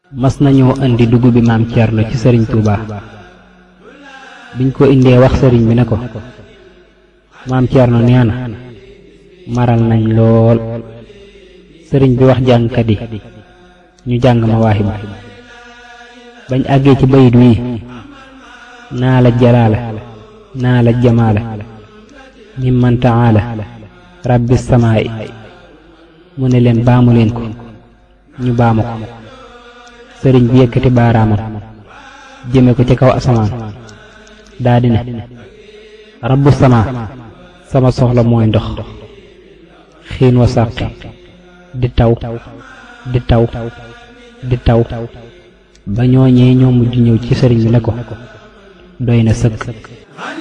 mas nañoo andi dugub bi maam Cerno ci sëriñ Touba biñ ko indee wax sëriñ bi ne ko maam Cerno nee na maral nañ lool sëriñ bi wax jàngkat yi ñu jàng Mawaahibu bañ àggee ci bayit wi naa la jalaala naa la jamaala mimman taala rabbi samaa'i mu ne leen baamu leen ko ñu baamu ko sëriñ bi yëkkati baaraamam jëme ko ci kaw asamaan daldi ne rabbu samaa sama soxla mooy ndox xiin wa sàqi di taw di taw di taw ba ñooñee ñoo mujj ñëw ci sëriñ bi ne ko doy na sëkk